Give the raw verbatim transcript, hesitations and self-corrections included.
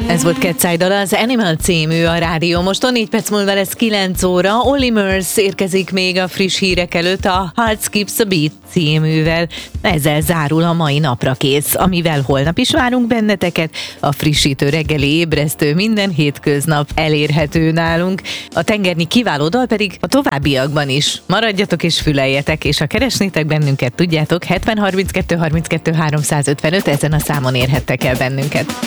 Ez volt Cat's Eye az Animal című a rádió. Moston négy perc múlva lesz kilenc óra. Olly Murs érkezik még a friss hírek előtt a Heart Skips a Beat cíművel. Ezzel zárul a mai napra kész, amivel holnap is várunk benneteket. A frissítő reggeli ébresztő minden hétköznap elérhető nálunk. A tengernyi kiváló dal pedig a továbbiakban is. Maradjatok és füleljetek, és ha keresnétek bennünket, tudjátok, hetven harminckettő harminckettő háromszázötvenöt ezen a számon érhettek el bennünket.